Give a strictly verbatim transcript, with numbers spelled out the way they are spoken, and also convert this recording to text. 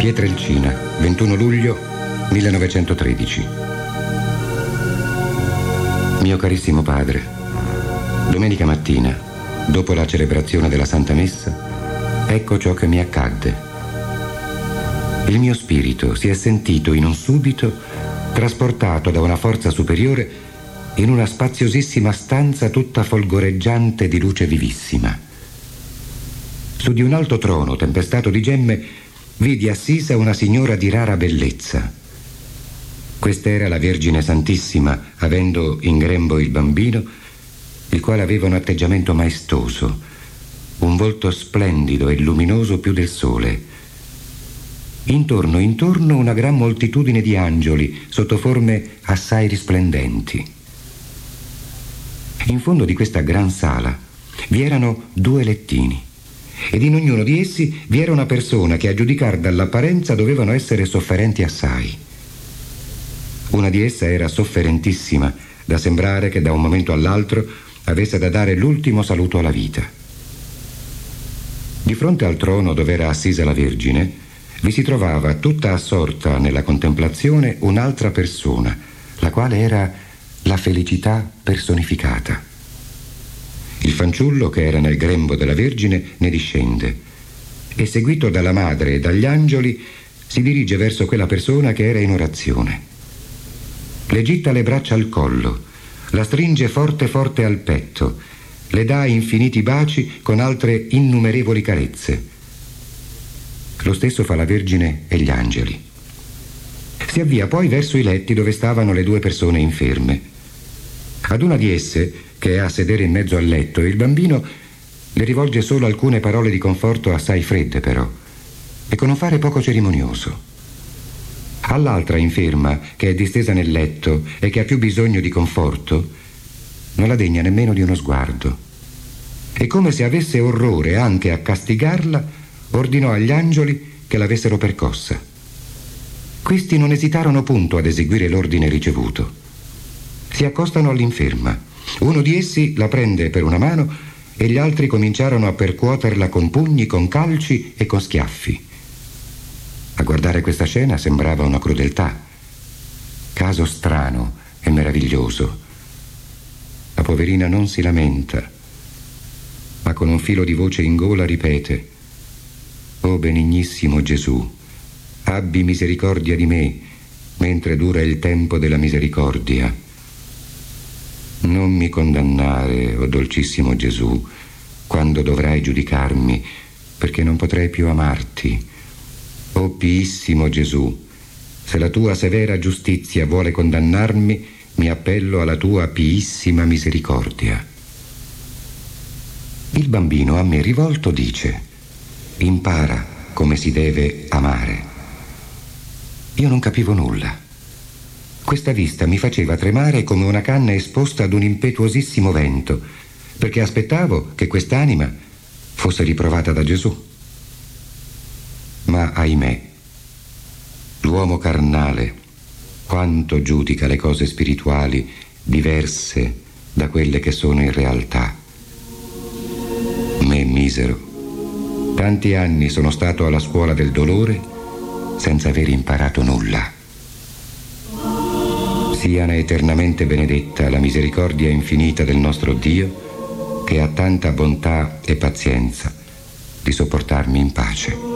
Pietrelcina, ventuno luglio millenovecentotredici. Mio carissimo padre, domenica mattina, dopo la celebrazione della Santa Messa, ecco ciò che mi accadde. Il mio spirito si è sentito in un subito trasportato da una forza superiore in una spaziosissima stanza tutta folgoreggiante di luce vivissima. Su di un alto trono tempestato di gemme vidi assisa una signora di rara bellezza. Questa era la Vergine Santissima, avendo in grembo il bambino, il quale aveva un atteggiamento maestoso, un volto splendido e luminoso più del sole. Intorno, intorno una gran moltitudine di angeli sotto forme assai risplendenti. In fondo di questa gran sala vi erano due lettini, ed in ognuno di essi vi era una persona che, a giudicar dall'apparenza, dovevano essere sofferenti assai. Una di esse era sofferentissima, da sembrare che da un momento all'altro avesse da dare l'ultimo saluto alla vita. Di fronte al trono dove era assisa la Vergine vi si trovava tutta assorta nella contemplazione un'altra persona, la quale era la felicità personificata. Il fanciullo, che era nel grembo della Vergine, ne discende e, seguito dalla madre e dagli angeli, si dirige verso quella persona che era in orazione. Le gitta le braccia al collo, la stringe forte forte al petto, le dà infiniti baci con altre innumerevoli carezze. Lo stesso fa la Vergine e gli angeli. Si avvia poi verso i letti dove stavano le due persone inferme. Ad una di esse, che è a sedere in mezzo al letto, il bambino le rivolge solo alcune parole di conforto, assai fredde però, e con un fare poco cerimonioso. All'altra inferma, che è distesa nel letto e che ha più bisogno di conforto, non la degna nemmeno di uno sguardo. E come se avesse orrore anche a castigarla, ordinò agli angeli che l'avessero percossa. Questi non esitarono punto ad eseguire l'ordine ricevuto. Si accostano all'inferma. Uno di essi la prende per una mano e gli altri cominciarono a percuoterla con pugni, con calci e con schiaffi. A guardare questa scena sembrava una crudeltà. Caso strano e meraviglioso. La poverina non si lamenta, ma con un filo di voce in gola ripete: «O benignissimo Gesù, abbi misericordia di me, mentre dura il tempo della misericordia. Non mi condannare, o dolcissimo Gesù, quando dovrai giudicarmi, perché non potrei più amarti. O piissimo Gesù, se la tua severa giustizia vuole condannarmi, mi appello alla tua piissima misericordia». Il bambino, a me rivolto, dice: «Impara come si deve amare». Io non capivo nulla. Questa vista mi faceva tremare come una canna esposta ad un impetuosissimo vento, perché aspettavo che quest'anima fosse riprovata da Gesù. Ma ahimè, l'uomo carnale quanto giudica le cose spirituali diverse da quelle che sono in realtà. Me misero, tanti anni sono stato alla scuola del dolore senza aver imparato nulla. Siano eternamente benedetta la misericordia infinita del nostro Dio, che ha tanta bontà e pazienza di sopportarmi in pace.